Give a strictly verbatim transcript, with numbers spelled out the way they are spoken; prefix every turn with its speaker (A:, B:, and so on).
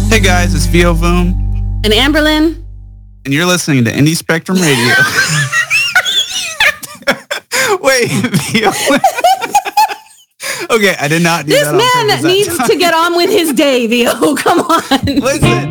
A: Hey guys, it's Vio Voom.
B: And Amberlyn.
A: And you're listening to Indie Spectrum Radio. Wait, Vio. Okay, I did not do
B: this
A: that on
B: man
A: purpose that
B: needs
A: time.
B: to get on with his day, Vio. Come on.
A: Listen.